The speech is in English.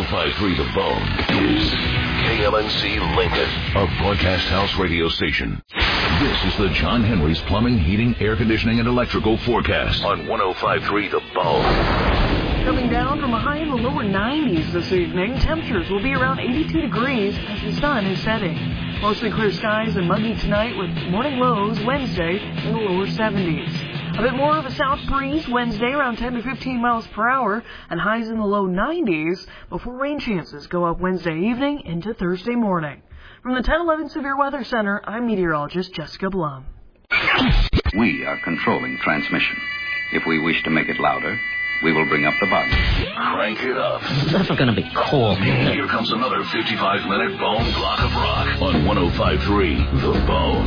105.3 The Bone is KLNC Lincoln, a broadcast house radio station. This is the John Henry's Plumbing, Heating, Air Conditioning, and Electrical forecast on 105.3 The Bone. Coming down from a high in the lower 90s this evening, temperatures will be around 82 degrees as the sun is setting. Mostly clear skies and muggy tonight with morning lows Wednesday in the lower 70s. A bit more of a south breeze Wednesday around 10 to 15 miles per hour and highs in the low 90s before rain chances go up Wednesday evening into Thursday morning. From the 1011 Severe Weather Center, I'm meteorologist Jessica Blum. We are controlling transmission. If we wish to make it louder, we will bring up the volume. Crank it up. This is going to be cool. Here comes another 55-minute Bone block of rock on 105.3 The Bone.